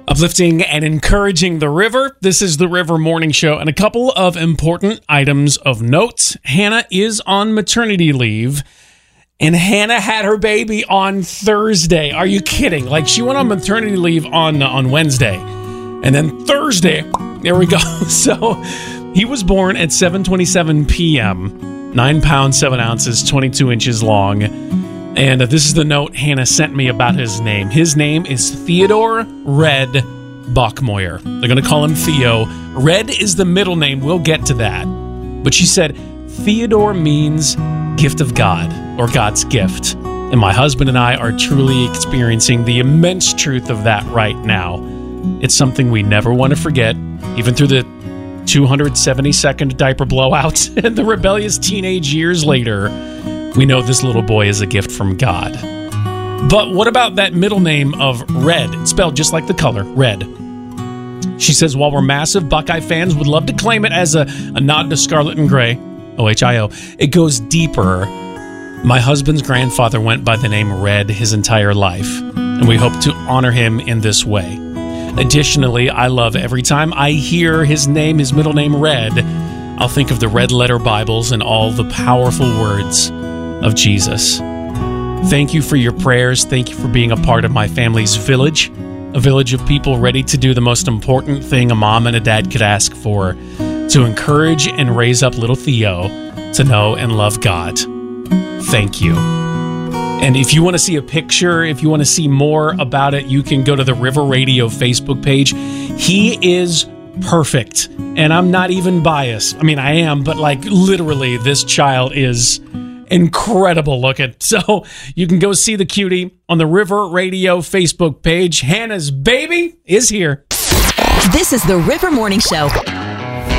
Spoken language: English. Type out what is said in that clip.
Uplifting and encouraging the river. This is the River Morning Show, and a couple of important items of note. Hannah is on maternity leave, and Hannah had her baby on Thursday. Are you kidding? Like, she went on maternity leave on Wednesday, and then Thursday, there we go. So he was born at 7:27 p.m., 9 pounds, 7 ounces, 22 inches long. And this is the note Hannah sent me about his name. His name is Theodore Red Bachmoyer. They're going to call him Theo. Red is the middle name. We'll get to that. But she said, Theodore means gift of God, or God's gift. And my husband and I are truly experiencing the immense truth of that right now. It's something we never want to forget, even through the 272nd diaper blowout and the rebellious teenage years later. We know this little boy is a gift from God. But what about that middle name of Red? It's spelled just like the color, red. She says, while we're massive Buckeye fans, would love to claim it as a nod to Scarlet and Gray, OHIO. It goes deeper. My husband's grandfather went by the name Red his entire life, and we hope to honor him in this way. Additionally, I love every time I hear his name, his middle name, Red, I'll think of the red letter Bibles and all the powerful words of Jesus. Thank you for your prayers. Thank you for being a part of my family's village, a village of people ready to do the most important thing a mom and a dad could ask for, to encourage and raise up little Theo to know and love God. Thank you. And if you want to see a picture, if you want to see more about it, you can go to the River Radio Facebook page. He is perfect. And I'm not even biased. I mean, I am, but like literally this child is incredible looking. So you can go see the cutie on the River Radio Facebook page. Hannah's baby is here. This is the River Morning Show.